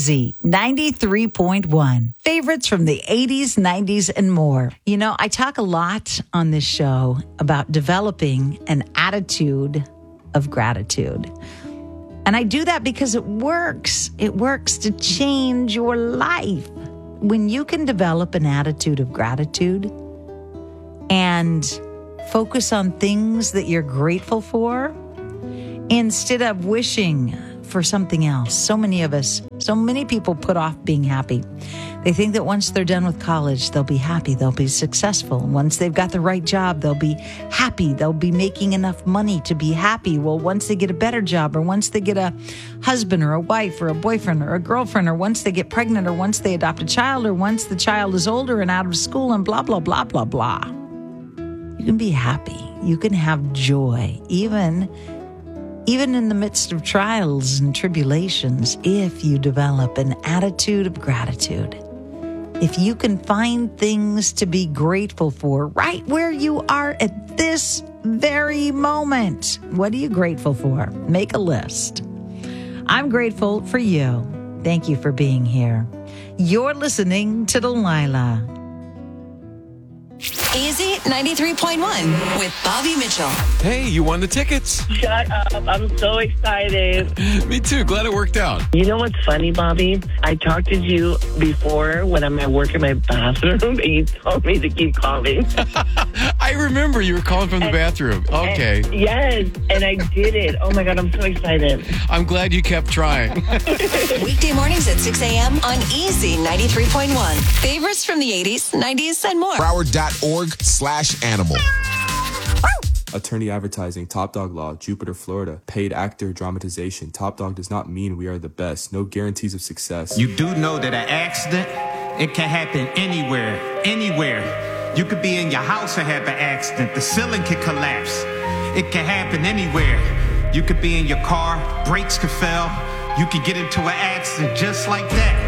Easy 93.1. Favorites from the 80s, 90s, and more. You know, I talk a lot on this show about developing an attitude of gratitude. And I do that because it works. It works to change your life. When you can develop an attitude of gratitude and focus on things that you're grateful for instead of wishing for something else. So many people put off being happy. They think that once they're done with college, they'll be happy, they'll be successful. Once they've got the right job, they'll be happy, they'll be making enough money to be happy. Well, once they get a better job, or once they get a husband or a wife or a boyfriend or a girlfriend, or once they get pregnant, or once they adopt a child, or once the child is older and out of school and blah, blah, blah, blah, blah. You can be happy. You can have joy, even in the midst of trials and tribulations, if you develop an attitude of gratitude. If you can find things to be grateful for right where you are at this very moment. What are you grateful for? Make a list. I'm grateful for you. Thank you for being here. You're listening to Delilah. Easy 93.1 with Bobby Mitchell. Hey, you won the tickets. Shut up. I'm so excited. Me too. Glad it worked out. You know what's funny, Bobby? I talked to you before when I'm at work in my bathroom, and you told me to keep calling. I remember you were calling from the bathroom. Okay. Yes, and I did it. Oh, my God, I'm so excited. I'm glad you kept trying. Weekday mornings at 6 a.m. on Easy 93.1. Favorites from the 80s, 90s, and more. Broward.org/animal. Attorney Advertising, Top Dog Law, Jupiter, Florida. Paid actor, dramatization. Top Dog does not mean we are the best. No guarantees of success. You do know that an accident, it can happen anywhere. You could be in your house and have an accident. The ceiling could collapse. It can happen anywhere. You could be in your car, brakes could fail. You could get into an accident just like that.